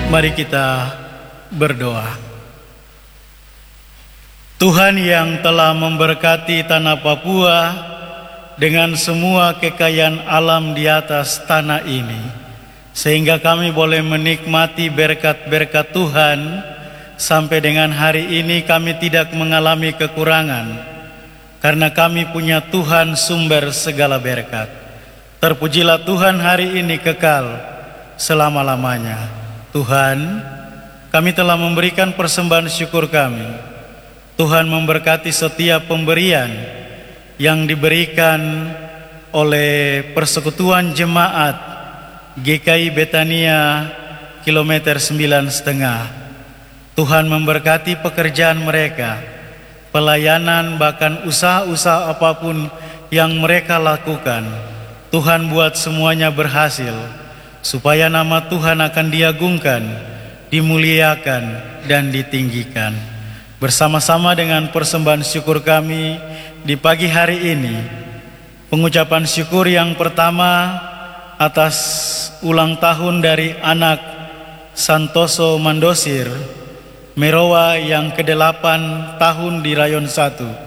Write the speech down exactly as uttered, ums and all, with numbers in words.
Mari kita berdoa. Tuhan yang telah memberkati tanah Papua dengan semua kekayaan alam di atas tanah ini, sehingga kami boleh menikmati berkat-berkat Tuhan sampai dengan hari ini kami tidak mengalami kekurangan, karena kami punya Tuhan sumber segala berkat. Terpujilah Tuhan hari ini kekal selama-lamanya. Tuhan, kami telah memberikan persembahan syukur kami. Tuhan memberkati setiap pemberian yang diberikan oleh Persekutuan Jemaat G K I Betania kilometer sembilan setengah. Tuhan memberkati pekerjaan mereka, pelayanan, bahkan usaha-usaha apapun yang mereka lakukan. Tuhan buat semuanya berhasil, supaya nama Tuhan akan diagungkan, dimuliakan, dan ditinggikan. Bersama-sama dengan persembahan syukur kami di pagi hari ini, pengucapan syukur yang pertama atas ulang tahun dari anak Santoso Mandosir Merowa yang kedelapan tahun di Rayon satu.